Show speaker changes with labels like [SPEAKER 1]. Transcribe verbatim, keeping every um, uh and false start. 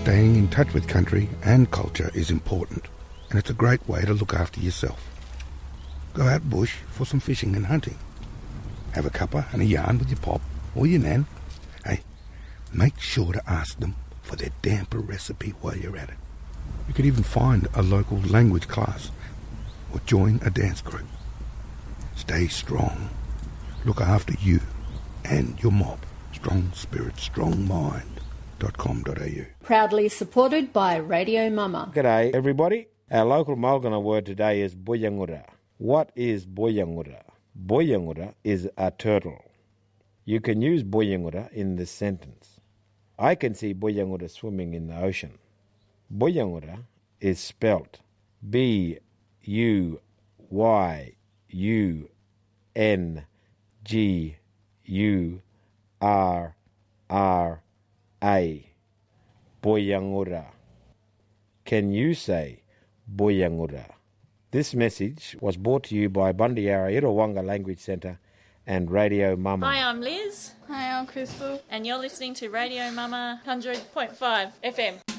[SPEAKER 1] Staying in touch with country and culture is important, and it's a great way to look after yourself. Go out bush for some fishing and hunting. Have a cuppa and a yarn with your pop or your nan. Hey, make sure to ask them for their damper recipe while you're at it. You could even find a local language class or join a dance group. Stay strong. Look after you and your mob. Strong spirit, strong mind dot com dot a u.
[SPEAKER 2] Proudly supported by Radio Mama.
[SPEAKER 3] G'day everybody. Our local Mulgana word today is boyangura. What is boyangura? Boyangura is a turtle. You can use boyangura in this sentence. I can see boyangura swimming in the ocean. Boyangura is spelt B U Y U N G U R R A. Boyangura. Can you say boyangura? This message was brought to you by Bundyara Irawanga Language Centre and Radio Mama.
[SPEAKER 4] Hi, I'm Liz.
[SPEAKER 5] Hi, I'm Crystal.
[SPEAKER 4] And you're listening to Radio Mama one hundred point five F M.